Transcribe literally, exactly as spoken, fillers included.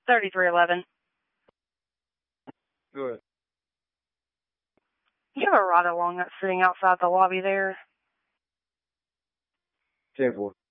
thirty-three eleven. Go ahead. You have a ride along that's sitting outside the lobby there. ten four.